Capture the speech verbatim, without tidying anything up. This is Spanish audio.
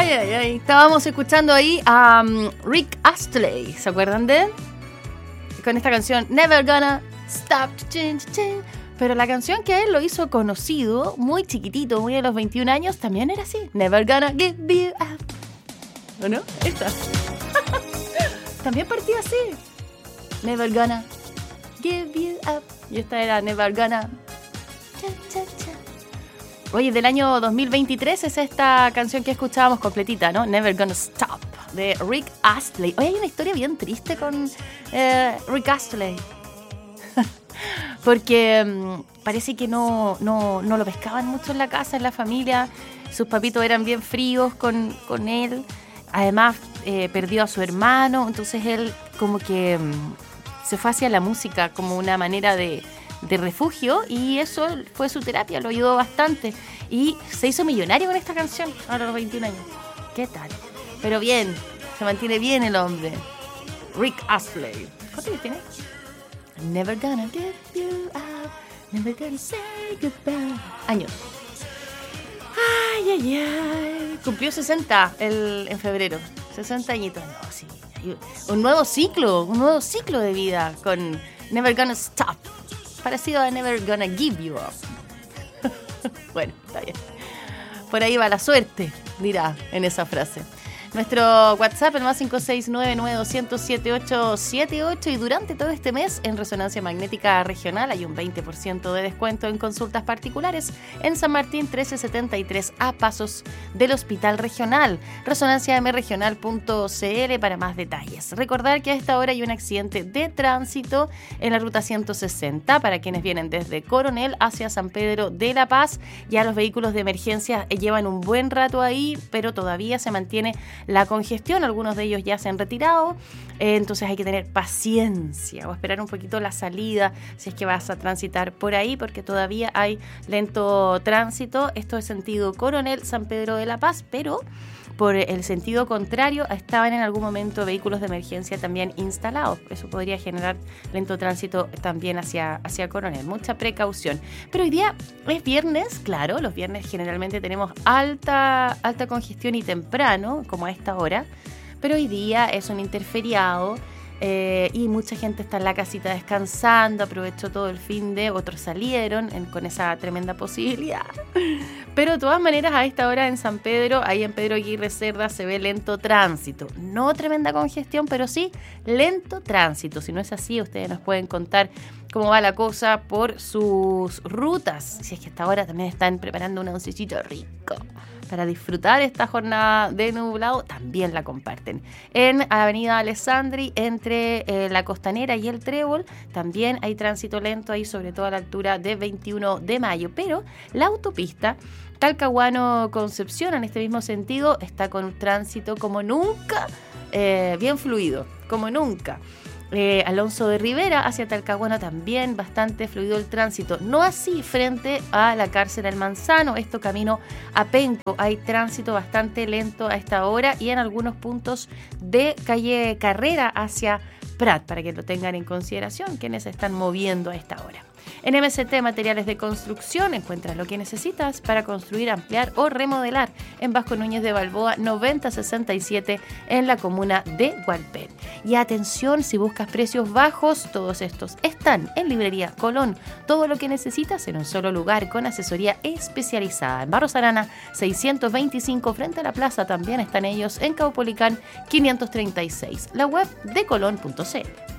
Ay, ay, ay. Estábamos escuchando ahí a um, Rick Astley, ¿se acuerdan de él? Con esta canción Never Gonna Stop. Chin, chin. Pero la canción que él lo hizo conocido, muy chiquitito, muy a los veintiún años, también era así. Never Gonna Give You Up. ¿O no? Esta. También partía así. Never Gonna Give You Up. Y esta era Never Gonna. Cha, cha, cha. Oye, del año dos mil veintitrés es esta canción que escuchábamos completita, ¿no? Never Gonna Stop, de Rick Astley. Oye, hay una historia bien triste con eh, Rick Astley. Porque um, parece que no, no, no lo pescaban mucho en la casa, en la familia. Sus papitos eran bien fríos con, con él. Además, eh, perdió a su hermano. Entonces él como que um, se fue hacia la música como una manera de, de refugio. Y eso fue su terapia, lo ayudó bastante. Y se hizo millonario con esta canción a los veintiún años. ¿Qué tal? Pero bien, se mantiene bien el hombre. Rick Astley. ¿Cuántos años tiene? Never gonna give you up, never gonna say goodbye. Años. Ay, ay, ay. Cumplió sesenta el, en febrero. sesenta añitos. No, sí. Un nuevo ciclo, un nuevo ciclo de vida con Never Gonna Stop. Parecido a Never Gonna Give You Up. Bueno, está bien. Por ahí va la suerte, dirá en esa frase. Nuestro WhatsApp, el más cinco seis nueve nueve dos cero cero siete ocho siete ocho. Y durante todo este mes, en Resonancia Magnética Regional, hay un veinte por ciento de descuento en consultas particulares en San Martín trece setenta y tres, a pasos del Hospital Regional. resonancia m regional punto c l para más detalles. Recordar que a esta hora hay un accidente de tránsito en la ruta ciento sesenta para quienes vienen desde Coronel hacia San Pedro de la Paz. Ya los vehículos de emergencia llevan un buen rato ahí, pero todavía se mantiene la congestión. Algunos de ellos ya se han retirado, eh, entonces hay que tener paciencia o esperar un poquito la salida si es que vas a transitar por ahí, porque todavía hay lento tránsito. Esto es sentido Coronel, San Pedro de la Paz, pero por el sentido contrario estaban en algún momento vehículos de emergencia también instalados. Eso podría generar lento tránsito también hacia, hacia Coronel. Mucha precaución. Pero hoy día es viernes, claro, los viernes generalmente tenemos alta, alta congestión y temprano, como a esta hora, pero hoy día es un interferiado. Eh, y mucha gente está en la casita descansando, aprovechó todo el fin de, otros salieron en, con esa tremenda posibilidad. Pero de todas maneras, a esta hora en San Pedro, ahí en Pedro Aguirre Cerda, se ve lento tránsito. No tremenda congestión, pero sí lento tránsito. Si no es así, ustedes nos pueden contar cómo va la cosa por sus rutas. Si es que hasta ahora también están preparando un oncecito rico para disfrutar esta jornada de nublado, también la comparten. En Avenida Alessandri, entre eh, la Costanera y el Trébol, también hay tránsito lento ahí, sobre todo a la altura de veintiuno de mayo. Pero la autopista Talcahuano-Concepción, en este mismo sentido, está con un tránsito como nunca, eh, bien fluido, como nunca. Eh, Alonso de Rivera hacia Talcahuano también bastante fluido el tránsito, no así frente a la cárcel del Manzano, esto camino a Penco, hay tránsito bastante lento a esta hora, y en algunos puntos de calle Carrera hacia Prat, para que lo tengan en consideración quienes se están moviendo a esta hora. En M C T Materiales de Construcción encuentras lo que necesitas para construir, ampliar o remodelar en Vasco Núñez de Balboa noventa sesenta y siete en la comuna de Hualpén. Y atención, si buscas precios bajos, todos estos están en Librería Colón. Todo lo que necesitas en un solo lugar con asesoría especializada. En Barros Arana seiscientos veinticinco frente a la plaza, también están ellos en Caupolicán quinientos treinta y seis. La web de colón punto c l.